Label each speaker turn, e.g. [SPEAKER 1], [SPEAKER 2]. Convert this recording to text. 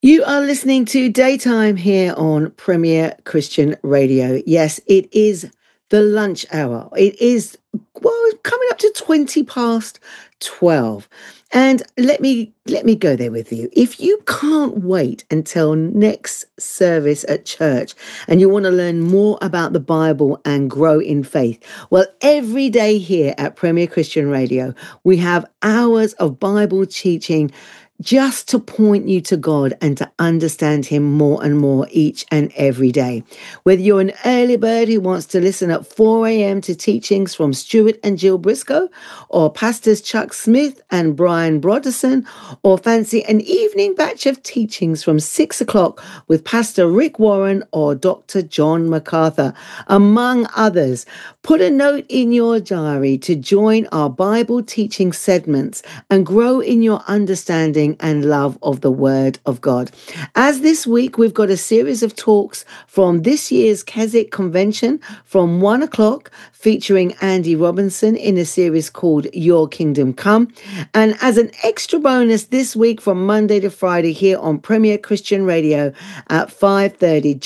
[SPEAKER 1] You are listening to Daytime here on Premier Christian Radio. Yes, it is the lunch hour. It is, coming up to 20 past 12. And let me go there with you. If you can't wait until next service at church and you want to learn more about the Bible and grow in faith, well, every day here at Premier Christian Radio, we have hours of Bible teaching just to point you to God and to understand Him more and more each and every day. Whether you're an early bird who wants to listen at 4 a.m. to teachings from Stuart and Jill Briscoe, or Pastors Chuck Smith and Brian Broderson, or fancy an evening batch of teachings from 6 o'clock with Pastor Rick Warren or Dr. John MacArthur, among others, put a note in your diary to join our Bible teaching segments and grow in your understanding and love of the Word of God. As this week, we've got a series of talks from this year's Keswick Convention from 1 o'clock, featuring Andy Robinson in a series called Your Kingdom Come. And as an extra bonus this week from Monday to Friday here on Premier Christian Radio at 5:30,